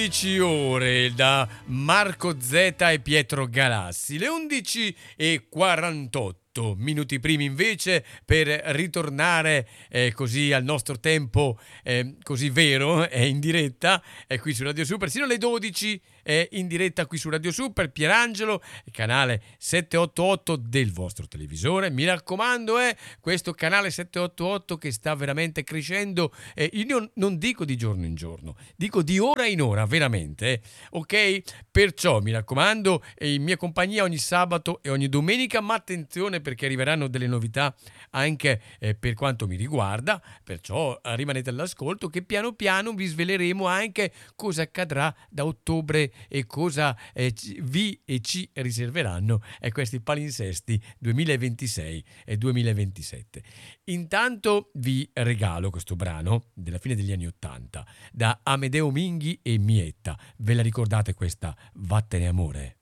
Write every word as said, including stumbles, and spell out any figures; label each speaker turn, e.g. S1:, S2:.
S1: undici ore da Marco Zeta e Pietro Galassi, le undici e quarantotto. Minuti primi invece per ritornare eh, così al nostro tempo eh, così vero, è in diretta, è qui su Radio Super, sino alle dodici è in diretta qui su Radio Super, Pierangelo, canale settecentottantotto del vostro televisore. Mi raccomando, è eh, questo canale settecentottantotto che sta veramente crescendo, eh, io non dico di giorno in giorno, dico di ora in ora, veramente, eh, ok? Perciò mi raccomando, è in mia compagnia ogni sabato e ogni domenica, ma attenzione perché arriveranno delle novità anche eh, per quanto mi riguarda, perciò rimanete all'ascolto che piano piano vi sveleremo anche cosa accadrà da ottobre e cosa eh, vi e ci riserveranno eh, questi palinsesti duemilaventisei e duemilaventisette. Intanto vi regalo questo brano della fine degli anni ottanta da Amedeo Minghi e Mietta. Ve la ricordate questa Vattene amore?